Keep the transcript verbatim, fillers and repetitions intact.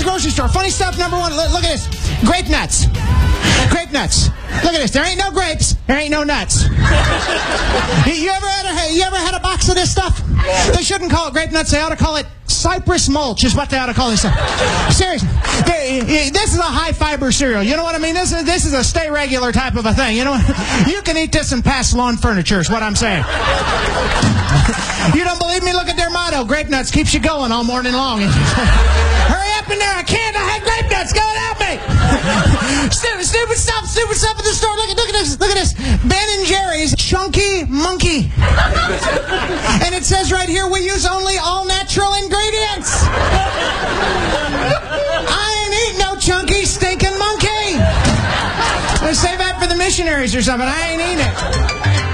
grocery store. Funny stuff, number one. Look, look at this. Grape nuts. Grape nuts. Look at this. There ain't no grapes. There ain't no nuts. You ever had a, you ever had a box of this stuff? They shouldn't call it grape nuts. They ought to call it cypress mulch is what they ought to call this stuff. Seriously. They, this is a high-fiber cereal. You know what I mean? This is, this is a stay regular type of a thing. You know what? You can eat this and pass lawn furniture is what I'm saying. You don't believe me? Look at their motto. Grape nuts keeps you going all morning long. Hurry up in there. I can't. I had grape nuts. Go and help me. Stupid, stupid stuff. Stupid stuff at the store. Look at, look at this. Look at this. Ben and Jerry's Chunky Monkey. And it says right here, we use only all-natural ingredients. I ain't eating no chunky stinking monkey. Let's save that for the missionaries or something. I ain't eating it.